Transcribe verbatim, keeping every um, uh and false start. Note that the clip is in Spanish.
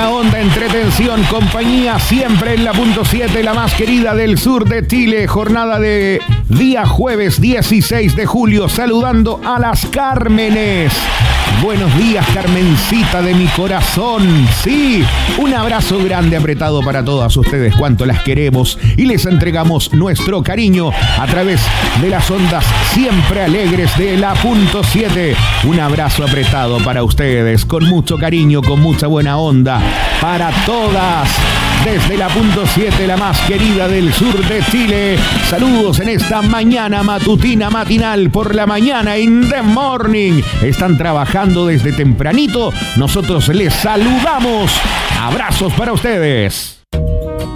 buena onda, entretención, compañía, siempre en la punto siete, la más querida del sur de Chile. Jornada de día jueves dieciséis de julio, saludando a las Cármenes. Buenos días, Carmencita de mi corazón. Sí, un abrazo grande apretado para todas ustedes, cuánto las queremos y les entregamos nuestro cariño a través de las ondas siempre alegres de la punto siete. Un abrazo apretado para ustedes, con mucho cariño, con mucha buena onda para todas. Desde la punto siete, la más querida del sur de Chile. Saludos en esta mañana matutina, matinal, por la mañana, in the morning. Están trabajando desde tempranito. Nosotros les saludamos. Abrazos para ustedes.